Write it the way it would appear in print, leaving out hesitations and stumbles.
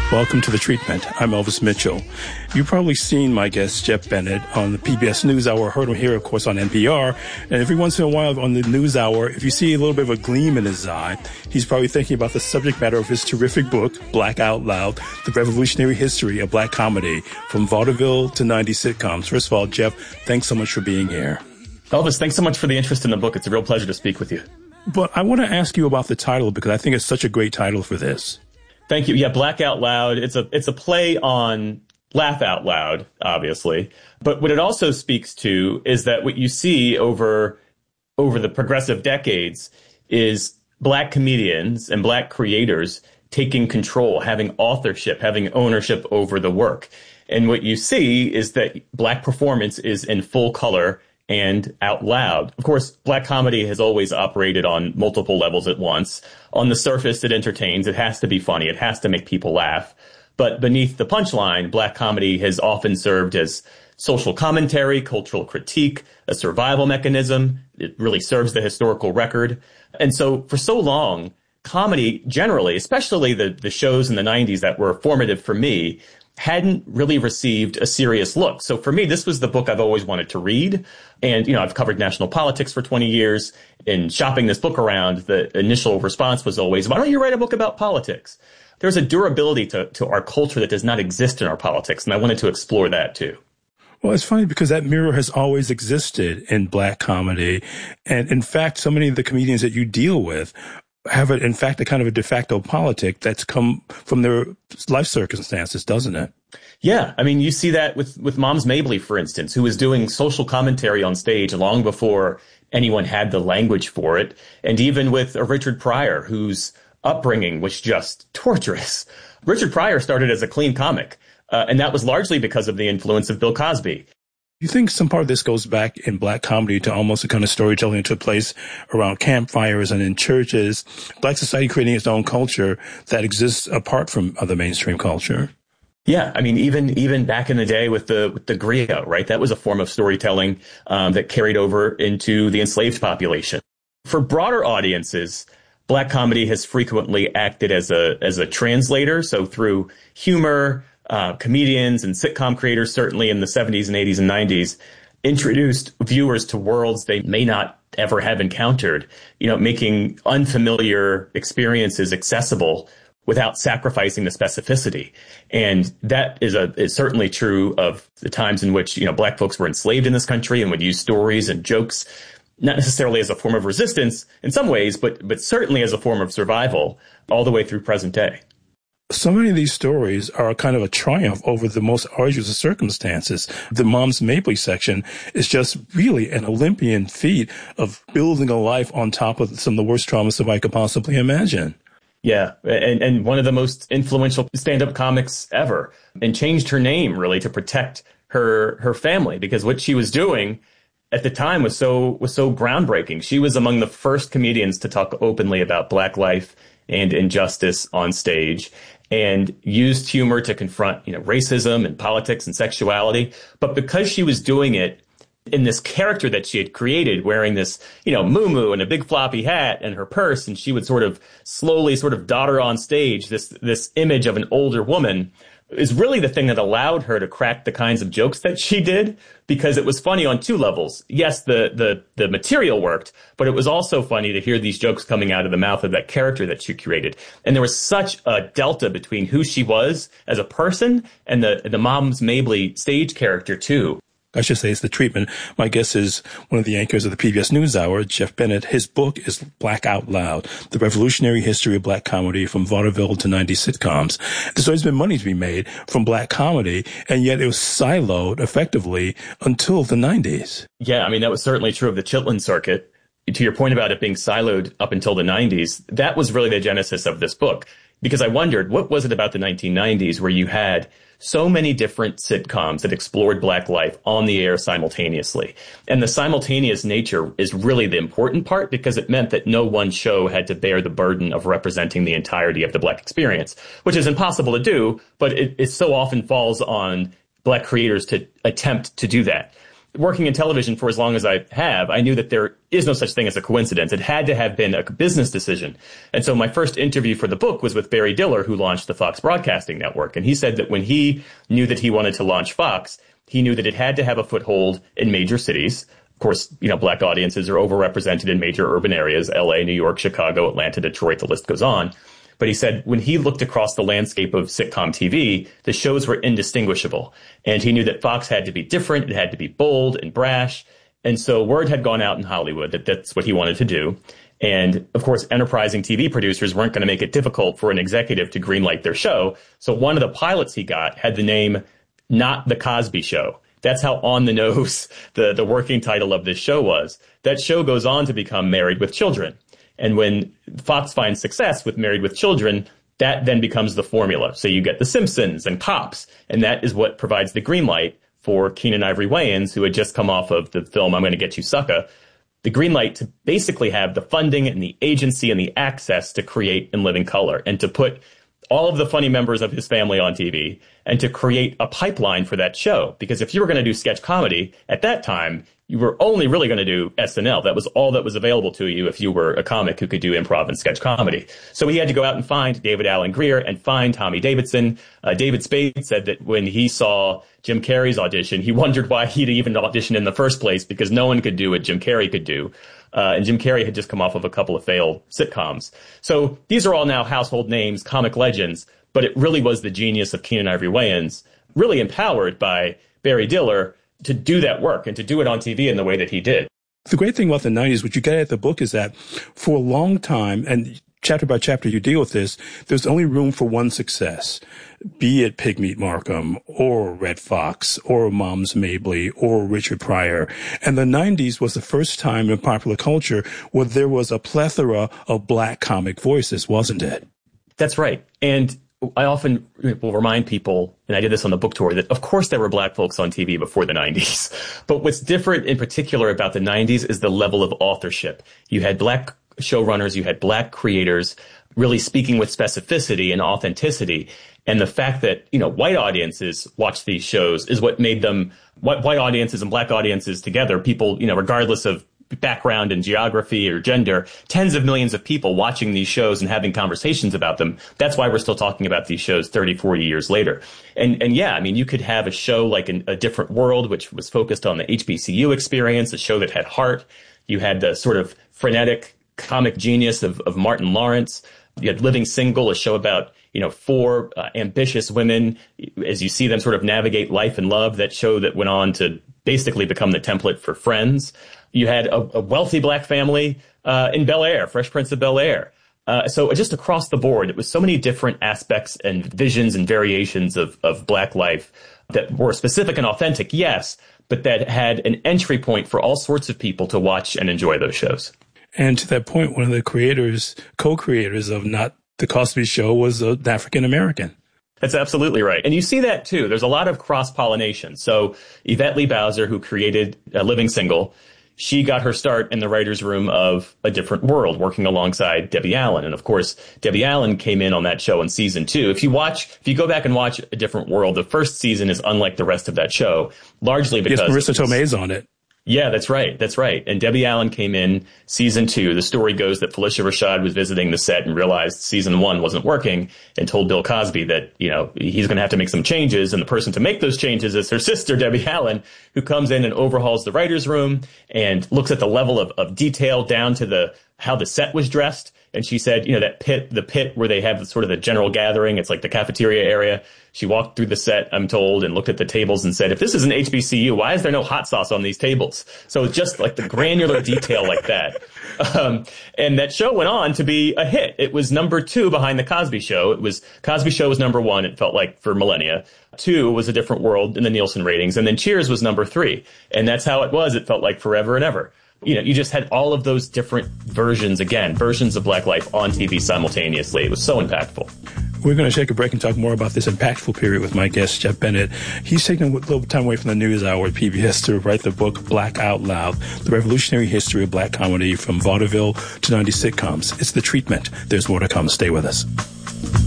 Welcome to The Treatment. I'm Elvis Mitchell. You've probably seen my guest, Jeff Bennett, on the PBS NewsHour. Heard him here, of course, on NPR. And every once in a while on the NewsHour, if you see a little bit of a gleam in his eye, he's probably thinking about the subject matter of his terrific book, Black Out Loud, The Revolutionary History of Black Comedy, from vaudeville to 90s sitcoms. First of all, Jeff, thanks so much for being here. Elvis, thanks so much for the interest in the book. It's a real pleasure to speak with you. But I want to ask you about the title because I think it's such a great title for this. Thank you. Yeah, Black Out Loud. It's a play on Laugh Out Loud, obviously. But what it also speaks to is that what you see over the progressive decades is Black comedians and Black creators taking control, having authorship, having ownership over the work. And what you see is that Black performance is in full color and out loud. Of course, Black comedy has always operated on multiple levels at once. On the surface, it entertains. It has to be funny. It has to make people laugh. But beneath the punchline, Black comedy has often served as social commentary, cultural critique, a survival mechanism. It really serves the historical record. And so for so long, comedy generally, especially the shows in the 90s that were formative for me, hadn't really received a serious look. So for me, this was the book I've always wanted to read. And, I've covered national politics for 20 years. In shopping this book around, the initial response was always, why don't you write a book about politics? There's a durability to our culture that does not exist in our politics. And I wanted to explore that too. Well, it's funny because that mirror has always existed in Black comedy. And in fact, so many of the comedians that you deal with have, in fact, a kind of a de facto politic that's come from their life circumstances, doesn't it? Yeah. I mean, you see that with Moms Mabley, for instance, who was doing social commentary on stage long before anyone had the language for it. And even with Richard Pryor, whose upbringing was just torturous. Richard Pryor started as a clean comic, and that was largely because of the influence of Bill Cosby. You think some part of this goes back in Black comedy to almost the kind of storytelling that took place around campfires and in churches, Black society creating its own culture that exists apart from other mainstream culture? Yeah, I mean, even back in the day with the griot, right? That was a form of storytelling that carried over into the enslaved population. For broader audiences, Black comedy has frequently acted as a translator. So through humor, comedians and sitcom creators, certainly in the 70s and 80s and 90s, introduced viewers to worlds they may not ever have encountered, making unfamiliar experiences accessible without sacrificing the specificity. And that is certainly true of the times in which, Black folks were enslaved in this country and would use stories and jokes, not necessarily as a form of resistance in some ways, but certainly as a form of survival all the way through present day. So many of these stories are kind of a triumph over the most arduous of circumstances. The Moms Mabley section is just really an Olympian feat of building a life on top of some of the worst traumas somebody could possibly imagine. Yeah, and one of the most influential stand-up comics ever, and changed her name really to protect her family, because what she was doing at the time was so groundbreaking. She was among the first comedians to talk openly about Black life and injustice on stage, and used humor to confront, racism and politics and sexuality. But because she was doing it in this character that she had created, wearing this, muumuu and a big floppy hat and her purse, and she would slowly dodder on stage, this image of an older woman, is really the thing that allowed her to crack the kinds of jokes that she did, because it was funny on two levels. Yes, the material worked, but it was also funny to hear these jokes coming out of the mouth of that character that she created. And there was such a delta between who she was as a person and the Moms Mabley stage character too. I should say it's The Treatment. My guest is one of the anchors of the PBS NewsHour, Jeff Bennett. His book is Black Out Loud, The Revolutionary History of Black Comedy from Vaudeville to 90s Sitcoms. There's always been money to be made from Black comedy, and yet it was siloed effectively until the 90s. Yeah, I mean, that was certainly true of the Chitlin circuit. To your point about it being siloed up until the 90s, that was really the genesis of this book. Because I wondered, what was it about the 1990s where you had so many different sitcoms that explored Black life on the air simultaneously? And the simultaneous nature is really the important part, because it meant that no one show had to bear the burden of representing the entirety of the Black experience, which is impossible to do, but it so often falls on Black creators to attempt to do that. working in television for as long as I have, I knew that there is no such thing as a coincidence. It had to have been a business decision. And so my first interview for the book was with Barry Diller, who launched the Fox Broadcasting Network. And he said that when he knew that he wanted to launch Fox, he knew that it had to have a foothold in major cities. Of course, black audiences are overrepresented in major urban areas, LA, New York, Chicago, Atlanta, Detroit, the list goes on. But he said when he looked across the landscape of sitcom TV, the shows were indistinguishable. And he knew that Fox had to be different. It had to be bold and brash. And so word had gone out in Hollywood that that's what he wanted to do. And of course, enterprising TV producers weren't going to make it difficult for an executive to greenlight their show. So one of the pilots he got had the name Not the Cosby Show. That's how on the nose the working title of this show was. That show goes on to become Married with Children. And when Fox finds success with Married with Children, that then becomes the formula. So you get The Simpsons and Cops, and that is what provides the green light for Keenen Ivory Wayans, who had just come off of the film I'm Gonna Get You Sucker, the green light to basically have the funding and the agency and the access to create In Living Color and to put all of the funny members of his family on TV and to create a pipeline for that show. Because if you were going to do sketch comedy at that time, you were only really going to do SNL. That was all that was available to you if you were a comic who could do improv and sketch comedy. So he had to go out and find David Alan Grier and find Tommy Davidson. David Spade said that when he saw Jim Carrey's audition, he wondered why he'd even auditioned in the first place because no one could do what Jim Carrey could do. And Jim Carrey had just come off of a couple of failed sitcoms. So these are all now household names, comic legends, but it really was the genius of Keenen Ivory Wayans, really empowered by Barry Diller, to do that work and to do it on TV in the way that he did. The great thing about the 90s, what you get at the book is that for a long time, and chapter by chapter you deal with this, there's only room for one success, be it Pigmeat Markham or Red Fox or Moms Mabley or Richard Pryor. And the 90s was the first time in popular culture where there was a plethora of black comic voices, wasn't it? That's right. And I often will remind people, and I did this on the book tour, that of course there were black folks on TV before the 90s. But what's different in particular about the 90s is the level of authorship. You had black showrunners, you had black creators really speaking with specificity and authenticity. And the fact that, white audiences watch these shows is what made them, white audiences and black audiences together, people, regardless of background and geography or gender, tens of millions of people watching these shows and having conversations about them. That's why we're still talking about these shows 30, 40 years later. And yeah, you could have a show like A Different World, which was focused on the HBCU experience, a show that had heart. You had the sort of frenetic comic genius of Martin Lawrence. You had Living Single, a show about, four ambitious women as you see them sort of navigate life and love, that show that went on to basically become the template for Friends. You had a wealthy black family in Bel-Air, Fresh Prince of Bel-Air. So just across the board, it was so many different aspects and visions and variations of black life that were specific and authentic, yes, but that had an entry point for all sorts of people to watch and enjoy those shows. And to that point, one of the co-creators of Not the Cosby Show was an African American. That's absolutely right. And you see that too. There's a lot of cross-pollination. So Yvette Lee Bowser, who created Living Single, she got her start in the writer's room of A Different World, working alongside Debbie Allen. And of course, Debbie Allen came in on that show in season 2. If you go back and watch A Different World, the first season is unlike the rest of that show, largely because Marissa Tomei's on it. Yeah, that's right. That's right. And Debbie Allen came in season 2. The story goes that Felicia Rashad was visiting the set and realized season 1 wasn't working and told Bill Cosby that, he's going to have to make some changes. And the person to make those changes is her sister, Debbie Allen, who comes in and overhauls the writer's room and looks at the level of detail down to how the set was dressed. And she said, the pit where they have sort of the general gathering, it's like the cafeteria area. She walked through the set, I'm told, and looked at the tables and said, if this is an HBCU, why is there no hot sauce on these tables? So just like the granular detail like that. And that show went on to be a hit. It was number 2 behind The Cosby Show. Cosby Show was number 1, it felt like, for millennia. 2 was A Different World in the Nielsen ratings. And then Cheers was number 3. And that's how it was. It felt like forever and ever. You just had all of those different versions of Black life on TV simultaneously. It was so impactful. We're going to take a break and talk more about this impactful period with my guest, Jeff Bennett. He's taking a little time away from the news hour at PBS to write the book Black Out Loud, The Revolutionary History of Black Comedy from Vaudeville to 90s Sitcoms. It's the treatment. There's more to come. Stay with us.